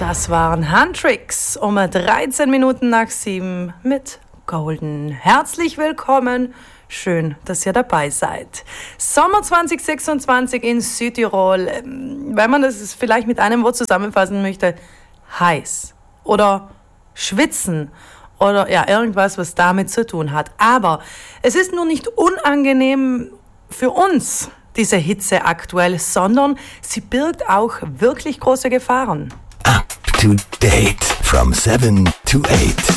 Das waren Handtricks um 13 Minuten nach 7 mit Golden. Herzlich willkommen. Schön, dass ihr dabei seid. Sommer 2026 in Südtirol. Wenn man das vielleicht mit einem Wort zusammenfassen möchte, heiß oder schwitzen oder ja, irgendwas, was damit zu tun hat. Aber es ist nur nicht unangenehm für uns, diese Hitze aktuell, sondern sie birgt auch wirklich große Gefahren. Up to date from 7 to 8.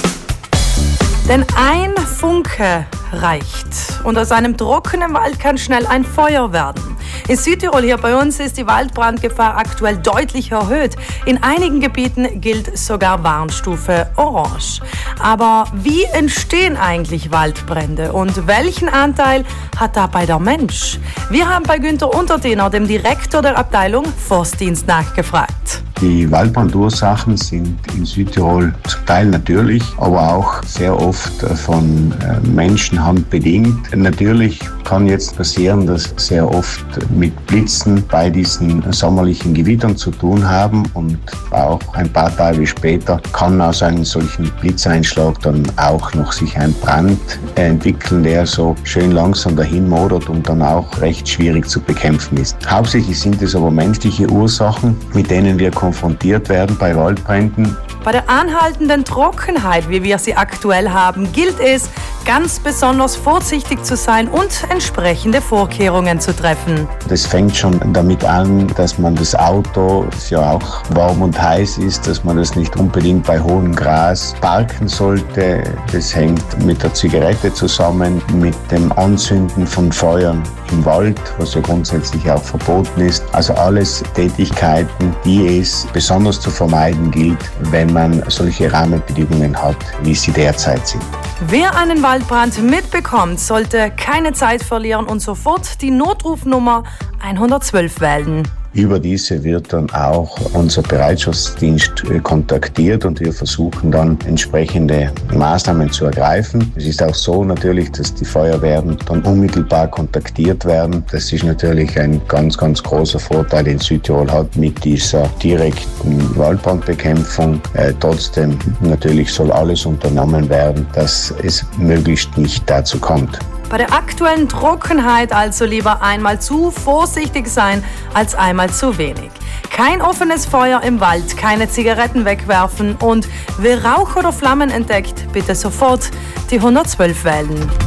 Denn ein Funke reicht und aus einem trockenen Wald kann schnell ein Feuer werden. In Südtirol hier bei uns ist die Waldbrandgefahr aktuell deutlich erhöht. In einigen Gebieten gilt sogar Warnstufe Orange. Aber wie entstehen eigentlich Waldbrände und welchen Anteil hat dabei der Mensch? Wir haben bei Günther Unterdiener, dem Direktor der Abteilung Forstdienst, nachgefragt. Die Waldbrandursachen sind in Südtirol zum Teil natürlich, aber auch sehr oft von Menschenhand bedingt. Natürlich kann jetzt passieren, dass sehr oft mit Blitzen bei diesen sommerlichen Gewittern zu tun haben und auch ein paar Tage später kann aus einem solchen Blitzeinschlag dann auch noch sich ein Brand entwickeln, der so schön langsam dahin modert und dann auch recht schwierig zu bekämpfen ist. Hauptsächlich sind es aber menschliche Ursachen, mit denen wir konfrontiert werden bei Waldbränden. Bei der anhaltenden Trockenheit, wie wir sie aktuell haben, gilt es, ganz besonders vorsichtig zu sein und entsprechende Vorkehrungen zu treffen. Das fängt schon damit an, dass man das Auto, das ja auch warm und heiß ist, dass man das nicht unbedingt bei hohem Gras parken sollte. Das hängt mit der Zigarette zusammen, mit dem Anzünden von Feuern im Wald, was ja grundsätzlich auch verboten ist. Also alles Tätigkeiten, die es besonders zu vermeiden gilt, wenn man solche Rahmenbedingungen hat, wie sie derzeit sind. Wer einen Waldbrand mitbekommt, sollte keine Zeit verlieren und sofort die Notrufnummer 112 wählen. Über diese wird dann auch unser Bereitschaftsdienst kontaktiert und wir versuchen dann entsprechende Maßnahmen zu ergreifen. Es ist auch so natürlich, dass die Feuerwehren dann unmittelbar kontaktiert werden. Das ist natürlich ein ganz, ganz großer Vorteil, den Südtirol hat mit dieser direkten Waldbrandbekämpfung. Trotzdem natürlich soll alles unternommen werden, dass es möglichst nicht dazu kommt. Bei der aktuellen Trockenheit also lieber einmal zu vorsichtig sein als einmal zu wenig. Kein offenes Feuer im Wald, keine Zigaretten wegwerfen und wer Rauch oder Flammen entdeckt, bitte sofort die 112 wählen.